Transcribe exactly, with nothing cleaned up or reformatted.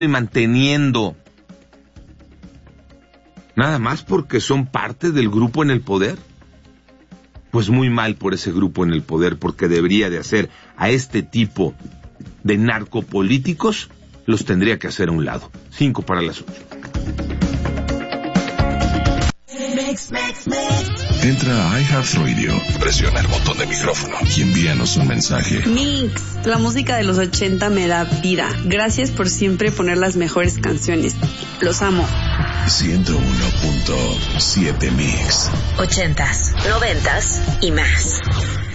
y manteniendo. Nada más porque son parte del grupo en el poder. Pues muy mal por ese grupo en el poder, porque debería de hacer a este tipo de narcopolíticos, los tendría que hacer a un lado. Cinco para las ocho. Entra a iHeartRadio, presiona el botón de micrófono y envíanos un mensaje. Mix, la música de los ochenta me da vida. Gracias por siempre poner las mejores canciones. Los amo. ciento uno punto siete Mix. Ochentas, noventas y más.